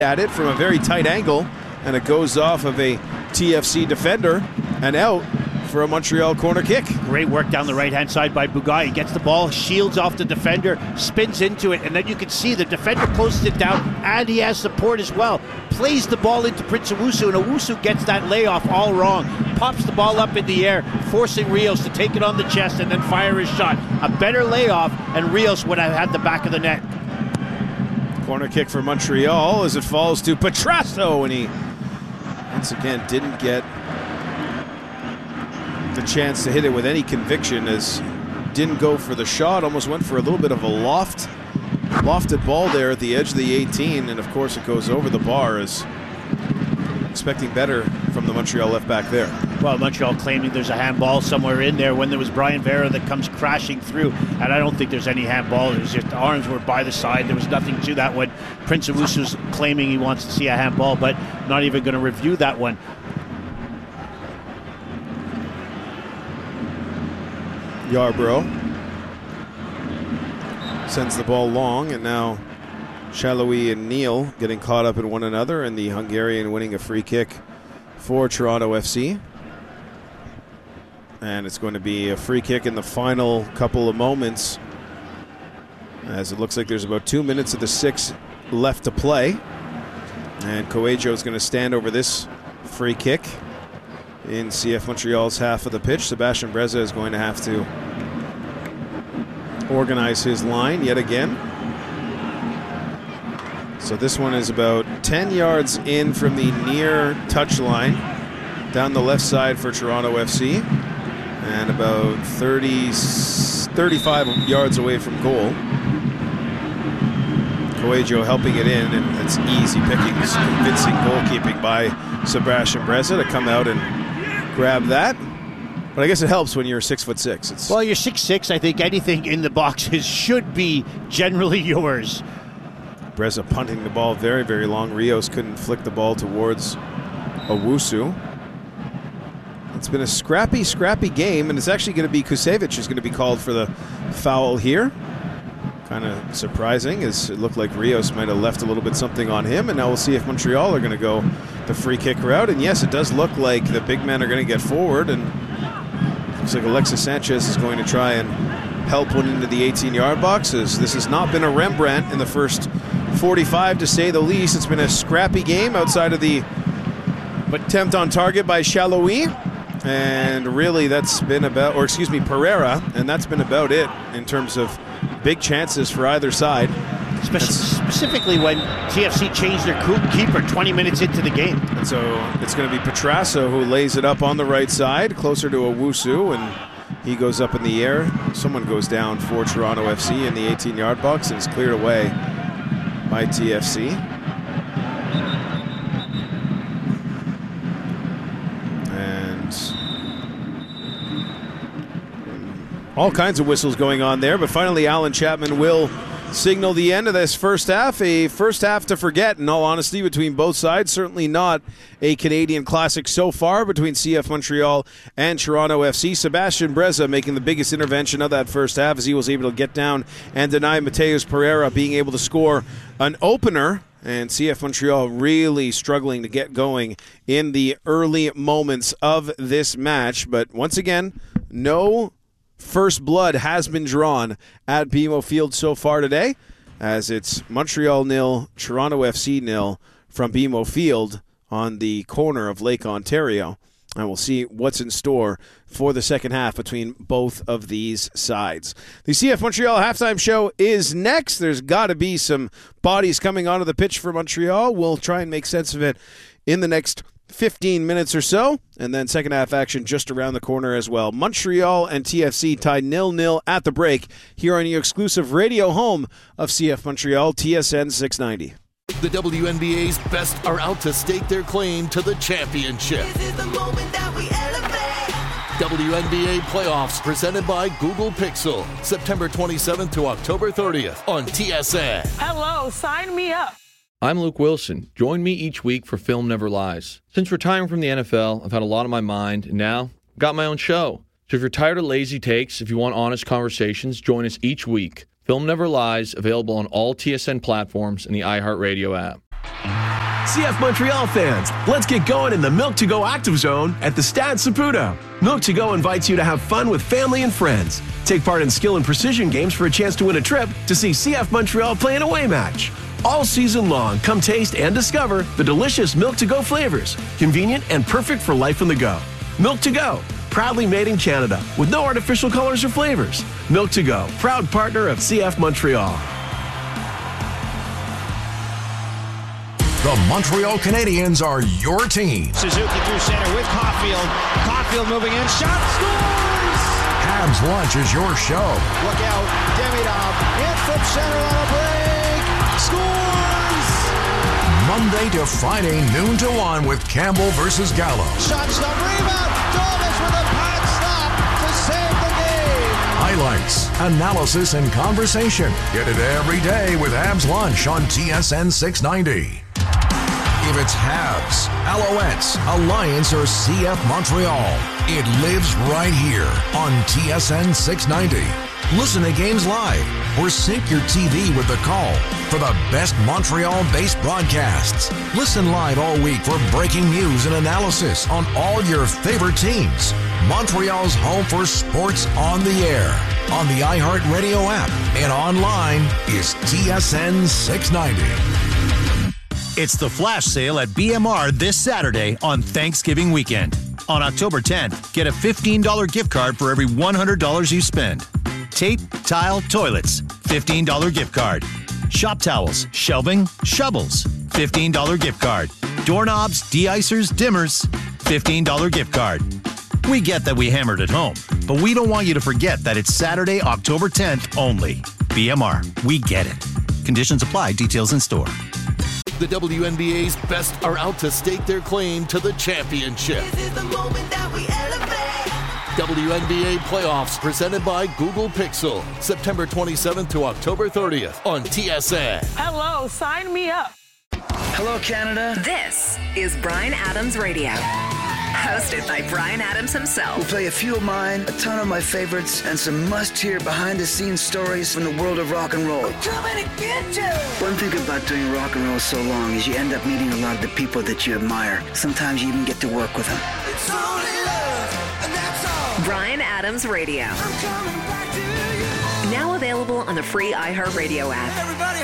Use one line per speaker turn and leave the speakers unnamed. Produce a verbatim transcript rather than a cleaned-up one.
at it from a very tight angle, and it goes off of a T F C defender and out for a Montreal corner kick.
Great work down the right-hand side by Bugaj. He gets the ball, shields off the defender, spins into it, and then you can see the defender closes it down, and he has support as well. Plays the ball into Prince Owusu, and Owusu gets that layoff all wrong. Pops the ball up in the air, forcing Rios to take it on the chest and then fire his shot. A better layoff, and Rios would have had the back of the net.
Corner kick for Montreal as it falls to Petrasso, and he once again didn't get the chance to hit it with any conviction, as didn't go for the shot, almost went for a little bit of a loft lofted ball there at the edge of the eighteen, and of course it goes over the bar, as expecting better from the Montreal left back there.
Well, Montreal claiming there's a handball somewhere in there when there was Brian Vera that comes crashing through, and I don't think there's any handball. It was just the arms were by the side. There was nothing to that one. Prince Owusu's claiming he wants to see a handball, but not even going to review that one.
Yarbrough sends the ball long, and now Chaloui and Neal getting caught up in one another, and the Hungarian winning a free kick for Toronto F C. And it's going to be a free kick in the final couple of moments, as it looks like there's about two minutes of the six left to play. And Coelho is going to stand over this free kick in C F Montreal's half of the pitch. Sebastian Breza is going to have to organize his line yet again. So this one is about ten yards in from the near touchline, down the left side for Toronto F C, and about thirty, thirty-five yards away from goal. Coelho helping it in, and it's easy pickings, convincing goalkeeping by Sebastian Breza to come out and grab that. But I guess it helps when you're six foot six. It's
well, you're six six. I think anything in the boxes should be generally yours.
Breza punting the ball very, very long. Rios couldn't flick the ball towards Owusu. It's been a scrappy, scrappy game, and it's actually going to be Kusevich who's going to be called for the foul here. Kind of surprising, as it looked like Rios might have left a little bit something on him, and now we'll see if Montreal are going to go the free kick route. And yes, it does look like the big men are going to get forward, and looks like Alexis Sanchez is going to try and help one into the eighteen-yard box. As this has not been a Rembrandt in the first forty-five, to say the least. It's been a scrappy game outside of the attempt on target by Chaloui, and really that's been about, or excuse me, Pereira, and that's been about it in terms of big chances for either side.
Specifically when T F C changed their keeper twenty minutes into the game.
And so it's going to be Petrasso who lays it up on the right side, closer to Owusu, and he goes up in the air. Someone goes down for Toronto F C in the eighteen-yard box, and is cleared away by T F C. And all kinds of whistles going on there, but finally Alan Chapman will signal the end of this first half. A first half to forget, in all honesty, between both sides. Certainly not a Canadian classic so far between C F Montreal and Toronto F C. Sebastian Breza making the biggest intervention of that first half, as he was able to get down and deny Mateus Pereira being able to score an opener. And C F Montreal really struggling to get going in the early moments of this match. But once again, no first blood has been drawn at B M O Field so far today, as it's Montreal nil, Toronto F C nil from B M O Field on the corner of Lake Ontario. And we'll see what's in store for the second half between both of these sides. The C F Montreal halftime show is next. There's got to be some bodies coming onto the pitch for Montreal. We'll try and make sense of it in the next fifteen minutes or so, and then second half action just around the corner as well. Montreal and T F C tied nil nil at the break here on your exclusive radio home of C F Montreal, T S N six ninety.
The W N B A's best are out to stake their claim to the championship.
This is the moment that we elevate.
W N B A playoffs presented by Google Pixel, September twenty-seventh to October thirtieth on T S N.
Hello, sign me up.
I'm Luke Wilson. Join me each week for Film Never Lies. Since retiring from the N F L, I've had a lot on my mind, and now I've got my own show. So if you're tired of lazy takes, if you want honest conversations, join us each week. Film Never Lies, available on all T S N platforms and the iHeartRadio app.
C F Montreal fans, let's get going in the Milk to Go Active Zone at the Stade Saputo. Milk to Go invites you to have fun with family and friends. Take part in skill and precision games for a chance to win a trip to see C F Montreal play an away match. All season long, come taste and discover the delicious Milk to Go flavors, convenient and perfect for life on the go. Milk to Go, proudly made in Canada with no artificial colors or flavors. Milk to Go, proud partner of C F Montreal.
The Montreal Canadiens are your team.
Suzuki through center with Caulfield. Caulfield moving in. Shot, scores!
Habs Lunch is your show.
Look out. Demidov in from center on a break. Scores!
Monday to Friday, noon to one with Campbell versus Gallo.
Shot stop, rebound. Domas with a pad stop to save the game.
Highlights, analysis, and conversation. Get it every day with Habs Lunch on T S N six ninety. If it's Habs, Alouettes, Alliance, or C F Montreal, it lives right here on T S N six ninety. Listen to games live or sync your T V with the call for the best Montreal-based broadcasts. Listen live all week for breaking news and analysis on all your favorite teams. Montreal's home for sports on the air, on the iHeartRadio app, and online is T S N six ninety.
It's the flash sale at B M R this Saturday on Thanksgiving weekend. On October tenth, get a fifteen dollars gift card for every one hundred dollars you spend. Tape, tile, toilets, fifteen dollars gift card. Shop towels, shelving, shovels, fifteen dollars gift card. Doorknobs, de-icers, dimmers, fifteen dollars gift card. We get that we hammered at home, but we don't want you to forget that it's Saturday, October tenth only. B M R, we get it. Conditions apply, details in store.
The W N B A's best are out to stake their claim to the championship.
This is the moment that we elevate.
W N B A playoffs presented by Google Pixel. September twenty-seventh to October thirtieth on T S N.
Hello, sign me up.
Hello, Canada.
This is Bryan Adams Radio. Hosted by Bryan Adams himself.
We'll play a few of mine, a ton of my favorites, and some must-hear behind-the-scenes stories from the world of rock and roll.
I'm coming to get you.
One thing about doing rock and roll so long is you end up meeting a lot of the people that you admire. Sometimes you even get to work with them.
It's only love, and that's all.
Bryan Adams Radio.
I'm coming back to you.
Now available on the free iHeartRadio app.
Everybody